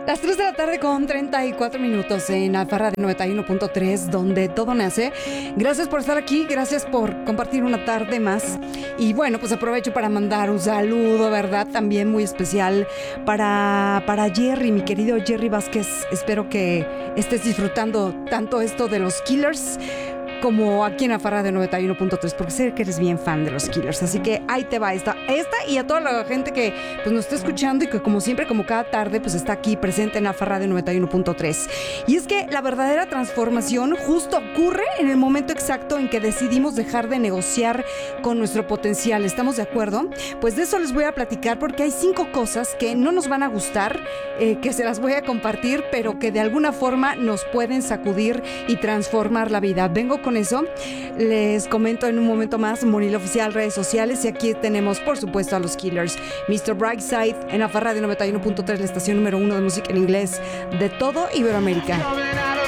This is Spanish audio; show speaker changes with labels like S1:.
S1: Las 3 de la tarde con 34 minutos en Alfa Radio 91.3, donde todo nace. Gracias por estar aquí, gracias por compartir una tarde más. Y bueno, pues aprovecho para mandar un saludo, ¿verdad? También muy especial para Jerry, mi querido Jerry Vázquez. Espero que estés disfrutando tanto esto de los Killers como aquí en Alfa Radio 91.3, porque sé que eres bien fan de los Killers. Así que ahí te va esta y a toda la gente que pues nos está escuchando y que como siempre, como cada tarde, pues está aquí presente en Alfa Radio 91.3. Y es que la verdadera transformación justo ocurre en el momento exacto en que decidimos dejar de negociar con nuestro potencial. ¿Estamos de acuerdo? Pues de eso les voy a platicar, porque hay 5 cosas que no nos van a gustar, que se las voy a compartir, pero que de alguna forma nos pueden sacudir y transformar la vida. Vengo con eso, les comento en un momento más. Monil Oficial, redes sociales, y aquí tenemos por supuesto a los Killers. Mr. Brightside en Alfa Radio 91.3, la estación número 1 de música en inglés de todo Iberoamérica.